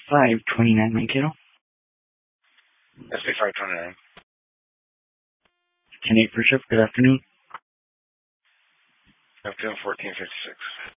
529 Mankato. SB 529. 10-8 for shift. Good afternoon. Afternoon 1456.